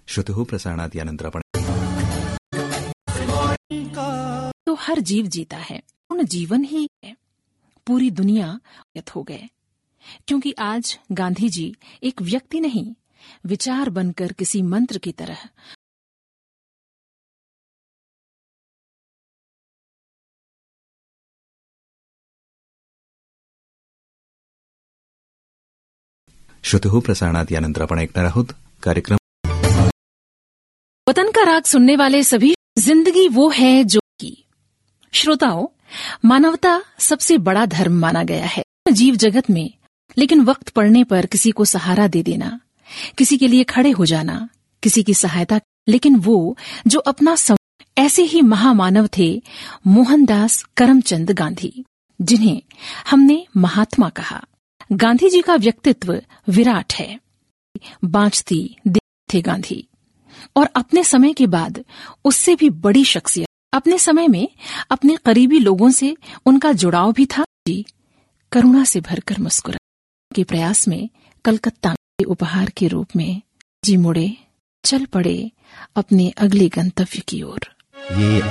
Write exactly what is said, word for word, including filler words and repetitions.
श्रुतुः प्रसारणात् यानंतरपण तो हर जीव जीता है, पूर्ण जीवन ही है। पूरी दुनिया यत हो गए, क्योंकि आज गांधी जी एक व्यक्ति नहीं, विचार बनकर किसी मंत्र की तरह श्रुतुः प्रसारणात् यानंतरपण ऐकणार आहोत कार्यक्रम वतन का राग सुनने वाले सभी। जिंदगी वो है जो की श्रोताओं, मानवता सबसे बड़ा धर्म माना गया है जीव जगत में। लेकिन वक्त पड़ने पर किसी को सहारा दे देना, किसी के लिए खड़े हो जाना, किसी की सहायता। लेकिन वो जो अपना सम... ऐसे ही महामानव थे मोहनदास करमचंद गांधी, जिन्हें हमने महात्मा कहा। गांधी जी का व्यक्तित्व विराट है। बांचती देख थे गांधी, और अपने समय के बाद उससे भी बड़ी शख्सियत। अपने समय में अपने करीबी लोगों से उनका जुड़ाव भी था। जी करुणा से भरकर मुस्कुरा के प्रयास में कलकत्ता के उपहार के रूप में जी मुड़े, चल पड़े अपने अगले गंतव्य की ओर। ये